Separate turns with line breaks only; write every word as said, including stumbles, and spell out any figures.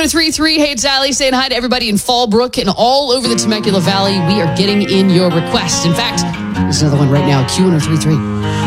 oh three three, hey, it's Allie saying hi to everybody in Fallbrook and all over the Temecula Valley. We are getting in your requests. In fact, there's another one right now, Q one oh three three.